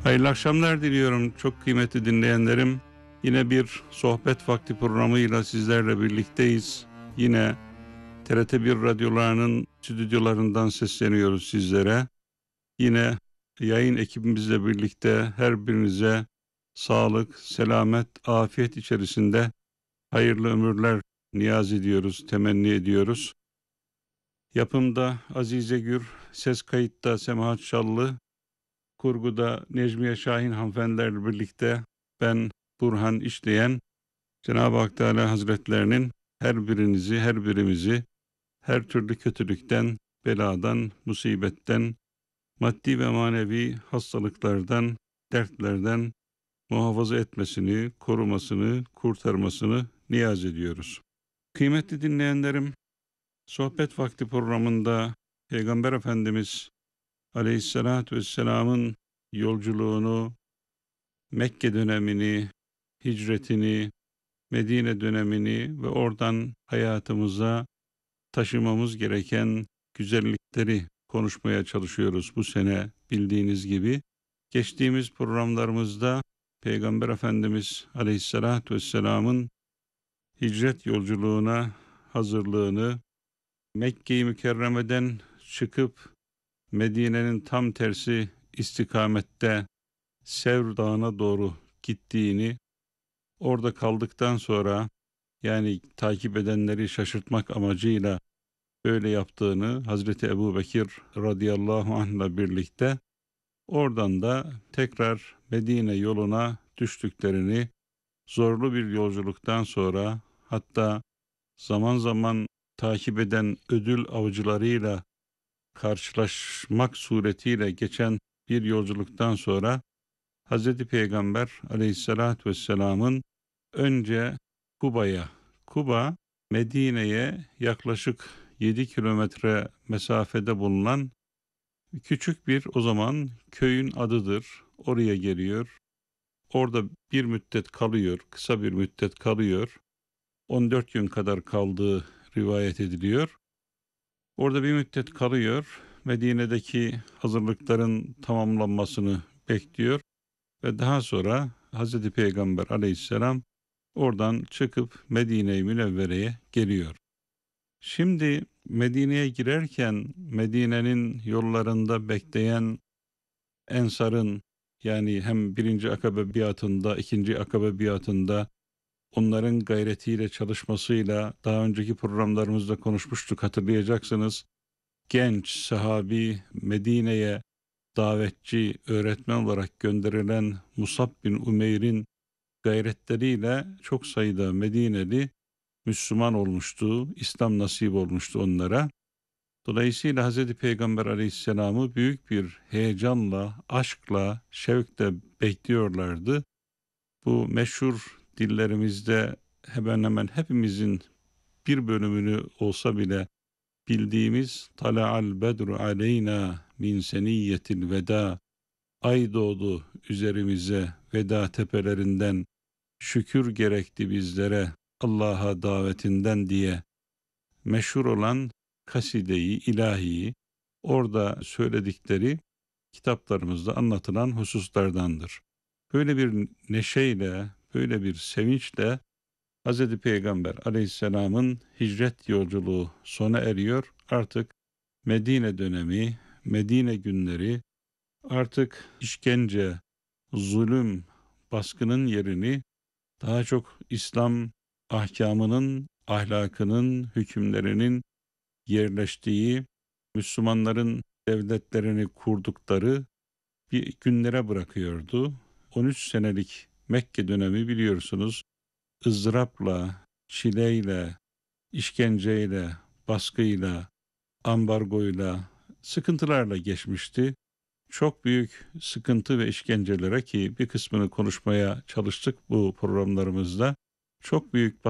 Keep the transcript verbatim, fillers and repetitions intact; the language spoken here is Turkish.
Hayırlı akşamlar diliyorum çok kıymetli dinleyenlerim. Yine bir sohbet vakti programıyla sizlerle birlikteyiz. Yine T R T bir radyolarının stüdyolarından sesleniyoruz sizlere. Yine yayın ekibimizle birlikte her birinize sağlık, selamet, afiyet içerisinde hayırlı ömürler niyaz ediyoruz, temenni ediyoruz. Yapımda Azize Gür, ses kayıtta Semahat Şallı, kurguda Necmiye Şahin hanımefendilerle birlikte ben Burhan İşleyen, Cenab-ı Hak Teala Hazretlerinin her birinizi, her birimizi her türlü kötülükten, beladan, musibetten, maddi ve manevi hastalıklardan, dertlerden muhafaza etmesini, korumasını, kurtarmasını niyaz ediyoruz. Kıymetli dinleyenlerim, sohbet vakti programında Peygamber Efendimiz Aleyhisselatü Vesselam'ın yolculuğunu, Mekke dönemini, hicretini, Medine dönemini ve oradan hayatımıza taşımamız gereken güzellikleri konuşmaya çalışıyoruz bu sene bildiğiniz gibi. Geçtiğimiz programlarımızda Peygamber Efendimiz Aleyhisselatü Vesselam'ın hicret yolculuğuna hazırlığını, Mekke-i Mükerreme'den çıkıp Medine'nin tam tersi istikamette Sevr Dağı'na doğru gittiğini, orada kaldıktan sonra yani takip edenleri şaşırtmak amacıyla öyle yaptığını Hazreti Ebubekir radıyallahu anh'la birlikte oradan da tekrar Medine yoluna düştüklerini, zorlu bir yolculuktan sonra hatta zaman zaman takip eden ödül avcılarıyla karşılaşmak suretiyle geçen bir yolculuktan sonra Hazreti Peygamber Aleyhisselatü Vesselam'ın önce Kuba'ya, Kuba Medine'ye yaklaşık yedi kilometre mesafede bulunan küçük bir o zaman köyün adıdır. Oraya geliyor. Orada bir müddet kalıyor, kısa bir müddet kalıyor. on dört gün kadar kaldığı rivayet ediliyor. Orada bir müddet kalıyor. Medine'deki hazırlıkların tamamlanmasını bekliyor. Ve daha sonra Hazreti Peygamber aleyhisselam oradan çıkıp Medine-i Münevvere'ye geliyor. Şimdi Medine'ye girerken Medine'nin yollarında bekleyen Ensar'ın yani hem birinci akabe biatında, ikinci akabe biatında onların gayretiyle çalışmasıyla daha önceki programlarımızda konuşmuştuk hatırlayacaksınız. Genç sahabi Medine'ye davetçi, öğretmen olarak gönderilen Musab bin Umeyr'in gayretleriyle çok sayıda Medineli Müslüman olmuştu, İslam nasip olmuştu onlara. Dolayısıyla Hz. Peygamber Aleyhisselam'ı büyük bir heyecanla, aşkla, şevkle bekliyorlardı. Bu meşhur dillerimizde hemen hemen hepimizin bir bölümünü olsa bile bildiğimiz Tala'al bedru aleyna min seniyyetil veda, ay doğdu üzerimize veda tepelerinden, şükür gerekti bizlere Allah'a davetinden diye meşhur olan kasideyi ilahiyi orada söyledikleri kitaplarımızda anlatılan hususlardandır. Böyle bir neşeyle, böyle bir sevinçle Hz. Peygamber aleyhisselamın hicret yolculuğu sona eriyor. Artık Medine dönemi, Medine günleri artık işkence, zulüm, baskının yerini daha çok İslam ahkamının, ahlakının, hükümlerinin yerleştiği, Müslümanların devletlerini kurdukları bir günlere bırakıyordu. on üç senelik Mekke dönemi biliyorsunuz, ızdırapla, çileyle, işkenceyle, baskıyla, ambargoyla, sıkıntılarla geçmişti. Çok büyük sıkıntı ve işkencelere ki bir kısmını konuşmaya çalıştık bu programlarımızda. Çok büyük